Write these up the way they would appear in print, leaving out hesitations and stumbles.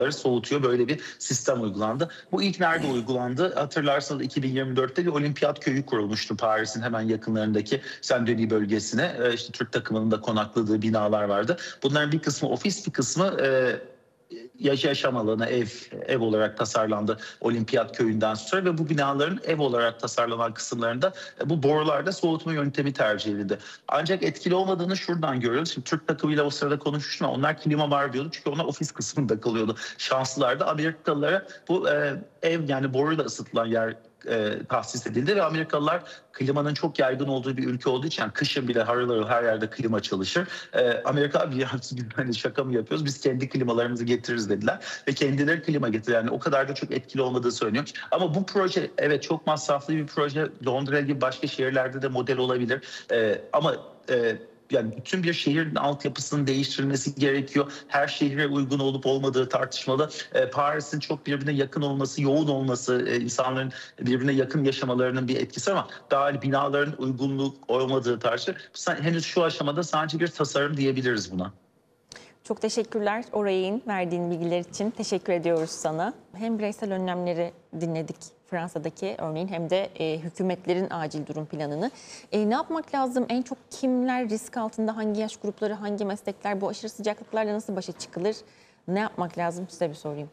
soğutuyor. Böyle bir sistem uygulandı. Bu ilk nerede uygulandı? Hatırlarsanız 2024'te bir olimpiyat köyü kurulmuştu Paris'in hemen yakınlarındaki Saint-Denis bölgesine. İşte Türk takımının da konakladığı binalar vardı. Bunların bir kısmı ofis, bir kısmı yaşam alanı, ev olarak tasarlandı olimpiyat köyünden sonra ve bu binaların ev olarak tasarlanan kısımlarında bu borularda soğutma yöntemi tercih edildi. Ancak etkili olmadığını şuradan görüyoruz. Şimdi Türk takımıyla o sırada konuşmuştum ama onlar klima var diyordu çünkü onlar ofis kısmında kalıyordu. Şanslılardı. Amerikalılara bu ev yani boruyla ısıtılan yer tahsis edildi ve Amerikalılar klimanın çok yaygın olduğu bir ülke olduğu için yani kışın bile harıl harıl her yerde klima çalışır. Amerika bir hani şaka mı yapıyoruz? Biz kendi klimalarımızı getiririz dediler ve kendileri klima getirdi. Yani o kadar da çok etkili olmadığı söyleniyor. Ama bu proje evet çok masraflı bir proje. Londra gibi başka şehirlerde de model olabilir. Ama yani bütün bir şehrin altyapısının değiştirilmesi gerekiyor. Her şehre uygun olup olmadığı tartışmalı. Paris'in çok birbirine yakın olması, yoğun olması, insanların birbirine yakın yaşamalarının bir etkisi ama daha binaların uygunluk olmadığı tartışılır. Henüz şu aşamada sadece bir tasarım diyebiliriz buna. Çok teşekkürler Oray'ın verdiğin bilgiler için. Teşekkür ediyoruz sana. Hem bireysel önlemleri dinledik Fransa'daki örneğin hem de hükümetlerin acil durum planını. Ne yapmak lazım? En çok kimler risk altında? Hangi yaş grupları, hangi meslekler? Bu aşırı sıcaklıklarla nasıl başa çıkılır? Ne yapmak lazım? Size bir sorayım.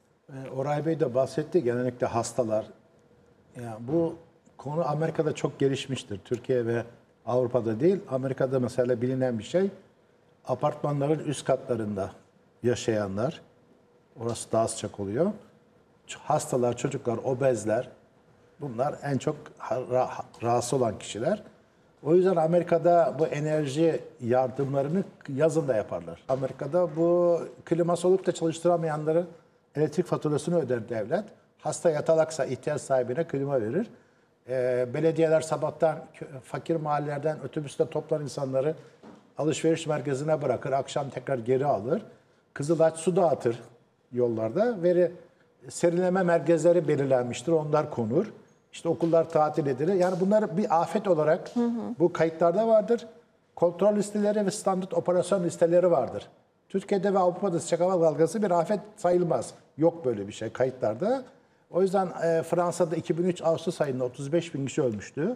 Oray Bey de bahsetti. Genellikle hastalar. Yani bu konu Amerika'da çok gelişmiştir. Türkiye ve Avrupa'da değil. Amerika'da mesela bilinen bir şey. Apartmanların üst katlarında yaşayanlar, orası daha sıcak oluyor. Hastalar, çocuklar, obezler, bunlar en çok rahatsız olan kişiler. O yüzden Amerika'da bu enerji yardımlarını yazın da yaparlar. Amerika'da bu kliması olup da çalıştıramayanların elektrik faturasını öder devlet. Hasta yatalaksa ihtiyaç sahibine klima verir. Belediyeler sabahtan fakir mahallelerden otobüste toplar insanları alışveriş merkezine bırakır, akşam tekrar geri alır. Kızılaç su dağıtır yollarda. Serinleme merkezleri belirlenmiştir, onlar konur. İşte okullar tatil edilir. Yani bunlar bir afet olarak bu kayıtlarda vardır. Kontrol listeleri ve standart operasyon listeleri vardır. Türkiye'de ve Avrupa'da sıcak hava dalgası bir afet sayılmaz. Yok böyle bir şey kayıtlarda. O yüzden Fransa'da 2003 Ağustos ayında 35 bin kişi ölmüştü.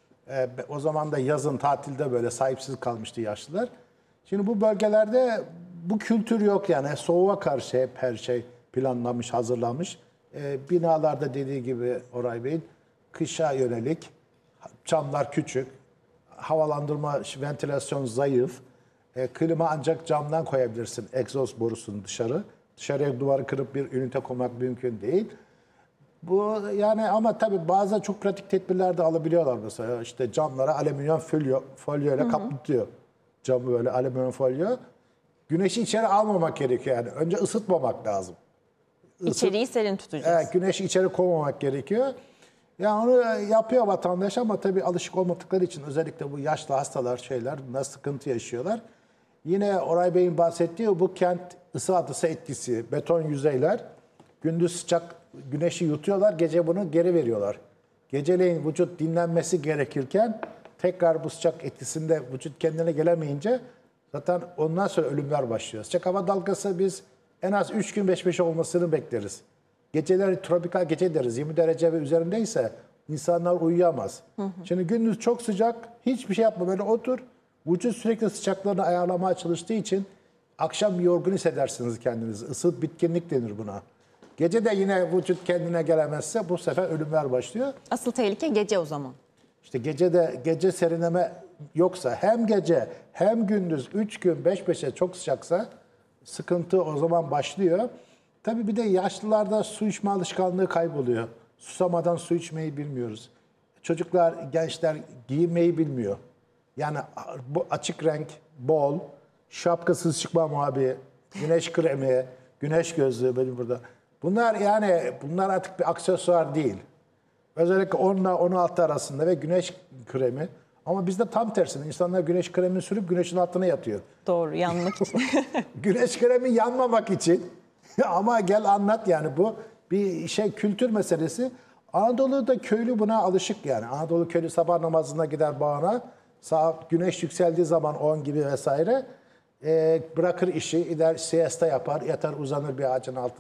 O zaman da yazın tatilde böyle sahipsiz kalmıştı yaşlılar. Şimdi bu bölgelerde bu kültür yok yani. Soğuğa karşı hep her şey planlanmış, hazırlanmış. Binalarda dediği gibi Oray Bey'in kışa yönelik, camlar küçük, havalandırma, ventilasyon zayıf. Klima ancak camdan koyabilirsin egzoz borusunu dışarı. Dışarıya duvarı kırıp bir ünite koymak mümkün değil. Bu yani ama tabii bazı çok pratik tedbirler de alabiliyorlar mesela. İşte camlara alüminyum folyo ile kaplatıyor. Camı böyle alüminyum folyo. Güneşi içeri almamak gerekiyor yani. Önce ısıtmamak lazım. İçeriği serin tutacağız. Evet, güneşi içeri koymamak gerekiyor. Yani onu yapıyor vatandaş ama tabii alışık olmadıkları için özellikle bu yaşlı hastalar bunlar sıkıntı yaşıyorlar. Yine Oray Bey'in bahsettiği bu kent ısı adısı etkisi, beton yüzeyler gündüz sıcak güneşi yutuyorlar, gece bunu geri veriyorlar. Geceleyin vücut dinlenmesi gerekirken tekrar bu sıcak etkisinde vücut kendine gelemeyince zaten ondan sonra ölümler başlıyor. Sıcak hava dalgası biz en az 3 gün 5-5 olmasını bekleriz. Geceleri tropikal gece deriz. 20 derece ve üzerindeyse insanlar uyuyamaz. Şimdi gündüz çok sıcak, hiçbir şey yapma böyle otur. Vücut sürekli sıcaklığını ayarlamaya çalıştığı için akşam yorgun hissedersiniz kendinizi. Isıt bitkinlik denir buna. Gece de yine vücut kendine gelemezse bu sefer ölümler başlıyor. Asıl tehlike gece o zaman. İşte gece serinleme yoksa hem gece hem gündüz 3 gün 5-5'e çok sıcaksa sıkıntı o zaman başlıyor. Tabii bir de yaşlılarda su içme alışkanlığı kayboluyor. Susamadan su içmeyi bilmiyoruz. Çocuklar, gençler giyinmeyi bilmiyor. Yani bu açık renk, bol, şapkasız çıkma muhabbeti, güneş kremi, güneş gözlüğü benim burada. Bunlar artık bir aksesuar değil. Özellikle 10 ile 16 arasında ve güneş kremi. Ama bizde tam tersine insanlar güneş kremini sürüp güneşin altına yatıyor. Doğru, yanmak için. Güneş kremi yanmamak için. Ama gel anlat yani bu bir kültür meselesi. Anadolu'da köylü buna alışık yani. Anadolu köylü sabah namazına gider bağına. Güneş yükseldiği zaman 10 gibi vesaire bırakır işi, gider siesta yapar, yatar uzanır bir ağacın altında.